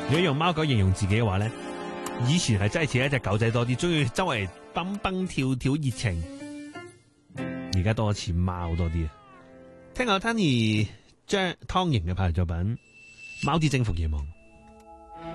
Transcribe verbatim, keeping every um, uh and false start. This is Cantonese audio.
如果用貓狗形容自己嘅話咧，以前係真係似一隻狗仔多啲，中意周圍蹦蹦跳跳熱情。而家多似貓多啲啊！聽下 Tony 張湯盈嘅拍作品《貓啲征服夜夢》。